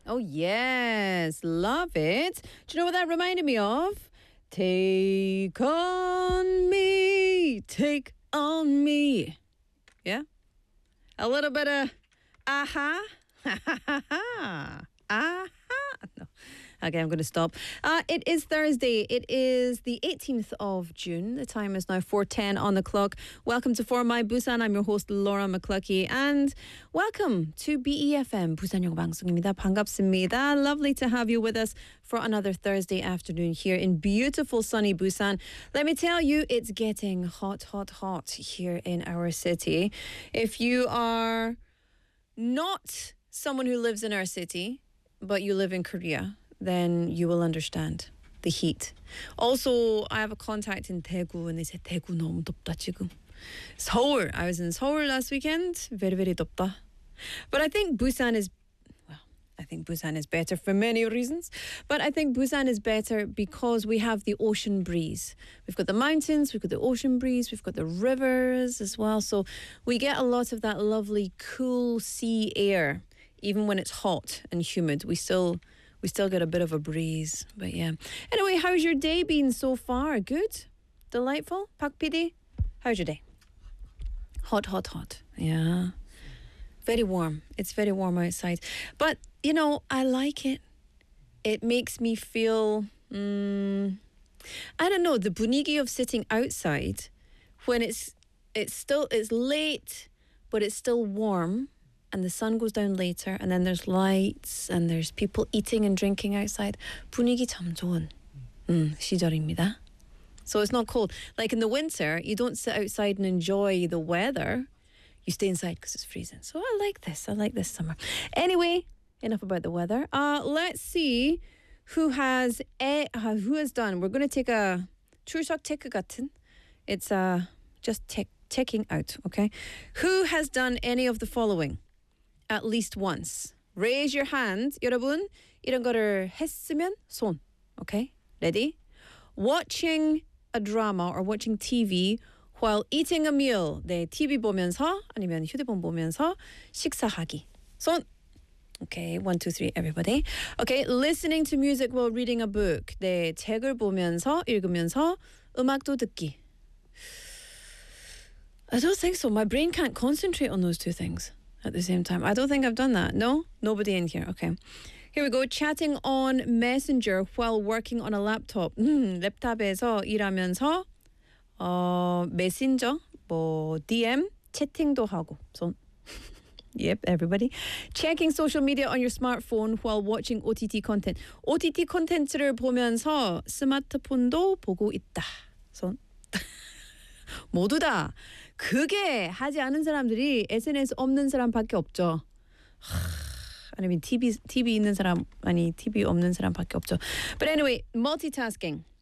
Oh, yes. Love it. Do you know what that reminded me of? Take on me. Take on me. Yeah? A little bit of aha. Ha ha ha ha. Aha. No. Okay, I'm going to stop. It is Thursday. It is the 18th of June. The time is now 4:10 on the clock. Welcome to For My Busan. I'm your host, Laura McCluckey. And welcome to BEFM, 부산 영어 방송입니다. 반갑습니다. Lovely to have you with us for another Thursday afternoon here in beautiful sunny Busan. Let me tell you, it's getting hot, hot, hot here in our city. If you are not someone who lives in our city, but you live in Korea, then you will understand the heat. Also, I have a contact in Daegu and they said 대구 너무 덥다 지금. Seoul, I was in Seoul last weekend. Very, very 덥다. But I think Busan is better for many reasons. But I think Busan is better because we have the ocean breeze. We've got the mountains, we've got the ocean breeze, we've got the rivers as well. So we get a lot of that lovely cool sea air. Even when it's hot and humid, we still get a bit of a breeze. But yeah. Anyway, how's your day been so far? Good? Delightful? Pak PD? How's your day? Hot, hot, hot. Yeah. Very warm. It's very warm outside. But, you know, I like it. It makes me feel, I don't know, the 분위기 of sitting outside when it's late, but it's still warm. And the sun goes down later, and then there's lights, and there's people eating and drinking outside. 분위기 참 좋은 시절입니다. So it's not cold. Like in the winter, you don't sit outside and enjoy the weather. You stay inside because it's freezing. So I like this. I like this summer. Anyway, enough about the weather. Let's see who has done. We're going to take a 출석 체크 같은. It's just checking out, okay? Who has done any of the following? At least once. Raise your hand. 여러분, 이런 거를 했으면 손. Okay? Ready? Watching a drama or watching TV while eating a meal. 네, TV 보면서 아니면 휴대폰 보면서 식사하기. 손. Okay, 1, 2, 3, everybody. Okay, listening to music while reading a book. 네, 책을 보면서 읽으면서 음악도 듣기. I don't think so. My brain can't concentrate on those two things at the same time. I don't think I've done that. No? Nobody in here. Okay. Here we go. Chatting on Messenger while working on a laptop. 랩탑에서 일하면서 메신저, DM, 채팅도 하고. 손. Yep, everybody. Checking social media on your smartphone while watching OTT content. OTT 콘텐츠를 보면서 스마트폰도 보고 있다. 손. 모두 다 그게 하지 않은 사람들이 SNS 없는 사람밖에 없죠. 아니면 TV 있는 사람, 아니 TV 없는 사람밖에 없죠. But anyway, multitasking.